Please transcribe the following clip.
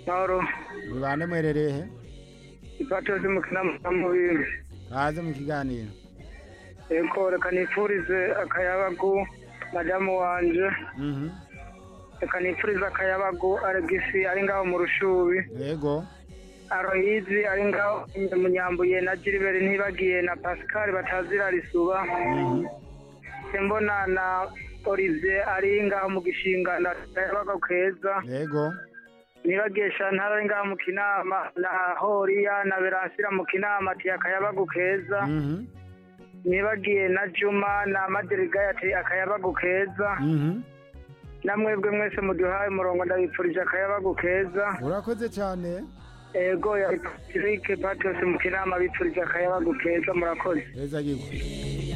Mahoro. Bande mwerereye he? Ipatose mu kinama mubindi. Kaze mu kiganiro. Eko reka nifurize akayabagu madamu wanje. Reka nifurize akayabagu Alegisi ari ngaho mu Rushubi. Yego. Aroyizi ari ngaho mu Nyambuye na Gilbert ntibagiye na Pascal batazira risuba. Mbona na Olivier ari ngaho mu Gishinga na akayabagu keza. Yego. Nibagesha ntara ngaho mu Kinama na Horiya na Beransira mu Kinama ati akayabagu keza. Nibagiye na Juma na Madriga ati akayabagu keza. Namwebwe mwese muduhaye umurongo ndabipfurije akayabagu keza. Urakoze cyane. Ego ya Patrick Patrice mu Kinama bipfurije akayabagu keza murakoze. Heza giko.